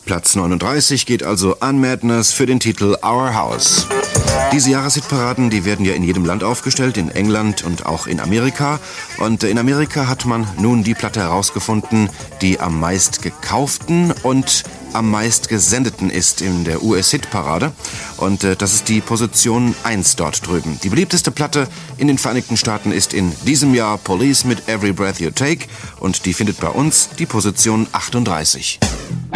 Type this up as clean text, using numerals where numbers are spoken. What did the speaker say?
Platz 39 geht also an Madness für den Titel Our House. Diese Jahreshitparaden, die werden ja in jedem Land aufgestellt, in England und auch in Amerika. Und in Amerika hat man nun die Platte herausgefunden, die am meist gekauften und am meist gesendeten ist in der US-Hitparade. Und das ist die Position 1 dort drüben. Die beliebteste Platte in den Vereinigten Staaten ist in diesem Jahr Police mit Every Breath You Take. Und die findet bei uns die Position 38.